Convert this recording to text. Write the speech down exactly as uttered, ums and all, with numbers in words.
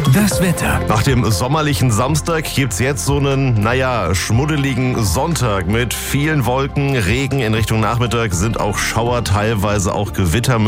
Das Wetter. Nach dem sommerlichen Samstag gibt's jetzt so einen, naja, schmuddeligen Sonntag mit vielen Wolken, Regen. In Richtung Nachmittag sind auch Schauer, teilweise auch Gewitter möglich.